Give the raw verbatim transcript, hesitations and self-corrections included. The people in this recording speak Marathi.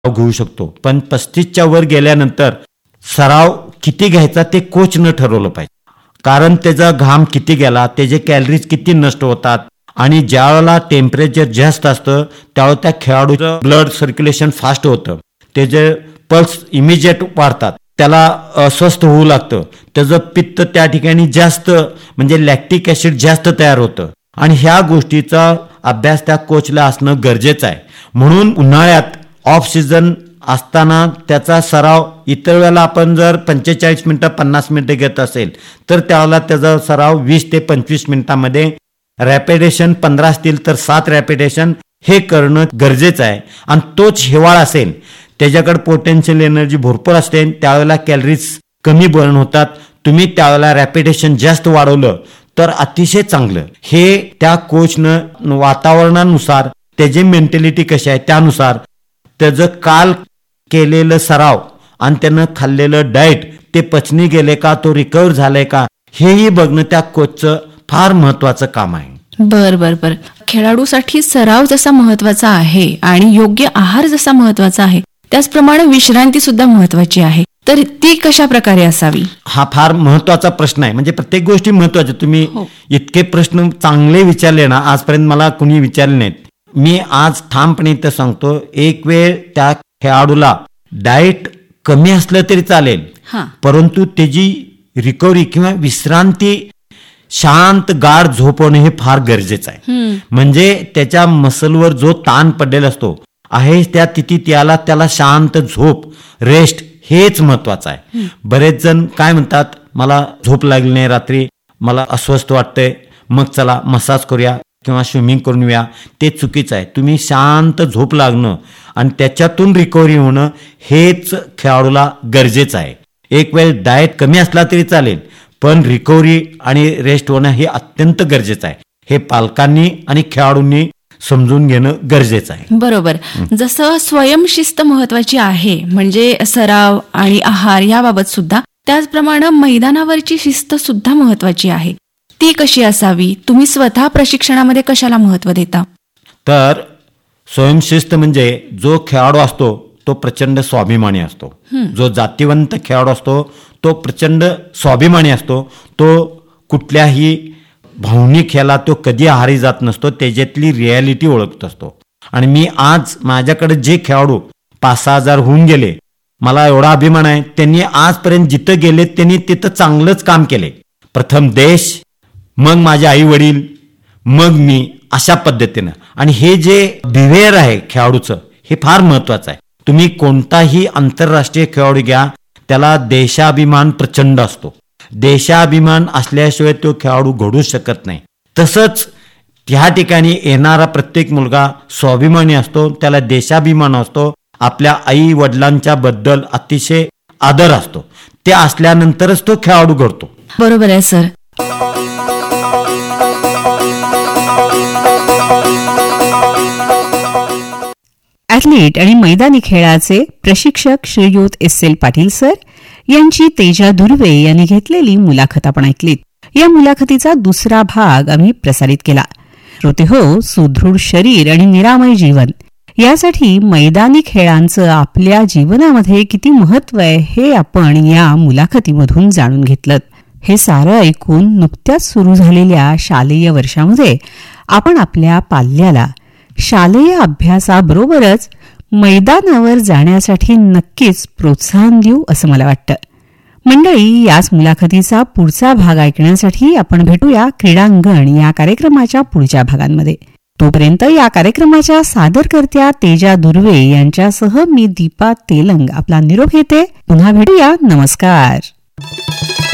घेऊ शकतो, पण पस्तीसच्या वर गेल्यानंतर सराव किती घ्यायचा ते कोचनं ठरवलं पाहिजे. कारण त्याचा घाम किती गेला, त्याचे कॅलरीज किती नष्ट होतात, आणि ज्यावेळेला टेम्परेचर जास्त असतं त्यावेळेला त्या खेळाडूचं ब्लड सर्क्युलेशन फास्ट होतं, त्याचे पल्स इमिजिएट वाढतात, त्याला अस्वस्थ होऊ लागतं, त्याचं पित्त त्या ठिकाणी जास्त म्हणजे लॅक्टिक ॲसिड जास्त तयार होतं. आणि ह्या गोष्टीचा अभ्यास त्या कोचला असणं गरजेचं आहे. म्हणून उन्हाळ्यात ऑफ सीझन असताना त्याचा सराव इतर वेळेला आपण जर पंचेचाळीस मिनिटं पन्नास मिनिटं घेत असेल तर त्यावेळेला त्याचा सराव वीस ते पंचवीस मिनिटांमध्ये, रॅपिडेशन पंधरा असतील तर सात रॅपिडेशन हे करणं गरजेचं आहे. आणि तोच हिवाळा असेल, त्याच्याकडे पोटेन्शियल एनर्जी भरपूर असते, त्यावेळेला कॅलरीज कमी बर्न होतात, तुम्ही त्यावेळेला रॅपिडेशन जास्त वाढवलं तर अतिशय चांगलं. हे त्या कोचनं वातावरणानुसार, त्याची मेंटॅलिटी कशी आहे त्यानुसार, त्याचं काल केलेलं सराव आणि त्यानं खाल्लेलं डाएट ते पचनी गेले का, तो रिकवर झालाय का, हेही बघणं त्या कोचचं फार महत्वाचं काम आहे. बर बर बर खेळाडूसाठी सराव जसा महत्वाचा आहे आणि योग्य आहार जसा महत्वाचा आहे, त्याचप्रमाणे विश्रांती सुद्धा महत्वाची आहे. तर ती कशा प्रकारे असावी, हा फार महत्वाचा प्रश्न आहे. म्हणजे प्रत्येक गोष्टी महत्वाच्या. तुम्ही इतके प्रश्न चांगले विचारले ना, आजपर्यंत मला कुणी विचारले नाहीत. मी आज ठामपणे इथं सांगतो, एक वेळ त्या खेळाडूला डाएट कमी असलं तरी चालेल, परंतु त्याची रिकव्हरी किंवा विश्रांती, शांत गाढ झोप होणं हे फार गरजेचं आहे. म्हणजे त्याच्या मसलवर जो ताण पडलेला असतो आहे त्या तिथी त्याला त्याला शांत झोप, रेस्ट हेच महत्वाचं आहे. बरेच जण काय म्हणतात, मला झोप लागली नाही रात्री, मला अस्वस्थ वाटतंय, मग चला मसाज करूया किंवा स्विमिंग करून येऊया. ते चुकीचं आहे. तुम्ही शांत झोप लागणं आणि त्याच्यातून रिकव्हरी होणं हेच खेळाडूला गरजेचं आहे. एक वेळ डाएट कमी असला तरी चालेल, पण रिकव्हरी आणि रेस्ट होणं हे अत्यंत गरजेचं आहे. हे पालकांनी आणि खेळाडूंनी समजून घेणं गरजेचं आहे. बरोबर. जसं स्वयंशिस्त महत्वाची आहे म्हणजे सराव आणि आहार याबाबत सुद्धा, त्याचप्रमाणे मैदानावरची शिस्त सुद्धा महत्वाची आहे. ती कशी असावी, तुम्ही स्वतः प्रशिक्षणामध्ये कशाला महत्व देता? तर स्वयंशिस्त म्हणजे जो खेळाडू असतो तो प्रचंड स्वाभिमानी असतो. जो जातीवंत खेळाडू असतो तो प्रचंड स्वाभिमानी असतो. तो कुठल्याही भावनिक खेळाला तो कधी हारी जात नसतो, त्याच्यातली रियालिटी ओळखत असतो. आणि मी आज माझ्याकडे जे खेळाडू पाच सहा हजार होऊन गेले, मला एवढा अभिमान आहे, त्यांनी आजपर्यंत जिथं गेले त्यांनी तिथं चांगलंच काम केले. प्रथम देश, मग माझे आई वडील, मग मी, अशा पद्धतीनं. आणि हे जे बिहेवियर आहे खेळाडूचं हे फार महत्वाचं आहे. तुम्ही कोणताही आंतरराष्ट्रीय खेळाडू घ्या, त्याला देशाभिमान प्रचंड असतो. देशाभिमान असल्याशिवाय तो खेळाडू घडू शकत नाही. तसंच त्या ठिकाणी येणारा प्रत्येक मुलगा स्वाभिमानी असतो, त्याला देशाभिमान असतो, आपल्या आई वडिलांच्या बद्दल अतिशय आदर असतो. ते असल्यानंतरच तो खेळाडू घडतो. बरोबर आहे सर. ॲथलीट आणि मैदानी खेळाचे प्रशिक्षक श्रीयुत एस एल पाटील सर यांची तेजा दुर्वे यांनी घेतलेली मुलाखत आपण ऐकलीत. या मुलाखतीचा दुसरा भाग आम्ही प्रसारित केला. श्रोते हो, सुदृढ शरीर आणि निरामय जीवन यासाठी मैदानी खेळांचं आपल्या जीवनामध्ये किती महत्व आहे हे आपण या मुलाखतीमधून जाणून घेतलं. हे सारं ऐकून नुकत्याच सुरू झालेल्या शालेय वर्षामध्ये आपण आपल्या पाल्याला शालेय अभ्यासाबरोबरच मैदानावर जाण्यासाठी नक्कीच प्रोत्साहन देऊ असं मला वाटतं. मंडळी, याच मुलाखतीचा पुढचा भाग ऐकण्यासाठी आपण भेटूया क्रीडांगण या कार्यक्रमाच्या पुढच्या भागांमध्ये. तोपर्यंत या कार्यक्रमाच्या सादरकर्त्या तेजा दुर्वे यांच्यासह मी दीपा तेलंग आपला निरोप घेते. पुन्हा भेटूया. नमस्कार.